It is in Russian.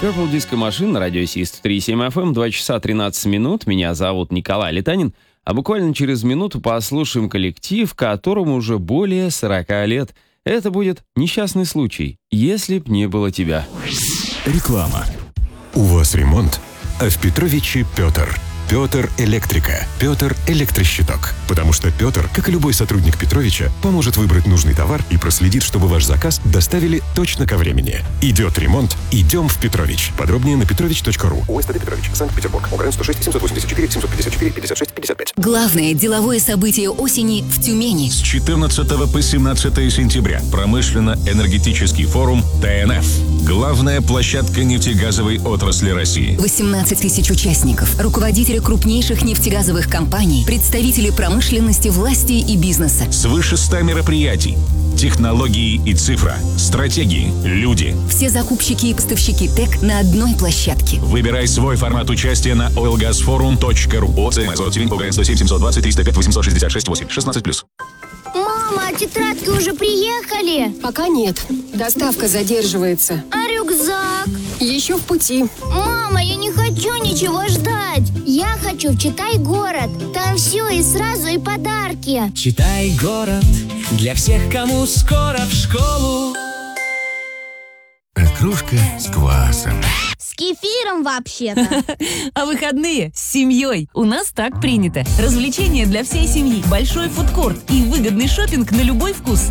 Purple Disco Machine на радио Сист 3.7 FM, 2 часа 13 минут. Меня зовут Николай Летанин, а буквально через минуту послушаем коллектив, которому уже более 40 лет. Это будет «Несчастный случай», если б не было тебя. Реклама. У вас ремонт, а в Петровиче Петр. Петр Электрика. Петр Электрощиток. Потому что Петр, как и любой сотрудник Петровича, поможет выбрать нужный товар и проследит, чтобы ваш заказ доставили точно ко времени. Идет ремонт, идем в Петрович. Подробнее на petrovich.ru. ОСТД Петрович, Санкт-Петербург. ОГРН 106 784 754 56 55. Главное деловое событие осени в Тюмени. С 14 по 17 сентября. Промышленно-энергетический форум ТНФ. Главная площадка нефтегазовой отрасли России. 18 тысяч участников, руководители крупнейших нефтегазовых компаний, представители промышленности, власти и бизнеса. Свыше 100 мероприятий. Технологии и цифра. Стратегии. Люди. Все закупщики и поставщики ТЭК на одной площадке. Выбирай свой формат участия на oilgasforum.ru. ОЦМС. ОГРН 107 720 305 866 8. 16+. Мама, тетрадки уже приехали? Пока нет. Доставка задерживается. А рюкзак? Еще в пути. Мама, я не хочу ничего ждать. Я хочу в «Читай город». Там все и сразу, и подарки. Читай город для всех, кому скоро в школу. Окрошка с квасом. С кефиром вообще-то. А выходные с семьей. У нас так принято. Развлечения для всей семьи, большой фудкорт и выгодный шопинг на любой вкус.